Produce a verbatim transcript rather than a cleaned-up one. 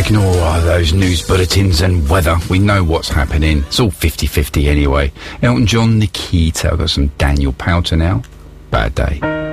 Ignore all those news bulletins and weather. We know what's happening. It's all fifty-fifty anyway. Elton John, Nikita. I've got some Daniel Powter now. Bad Day.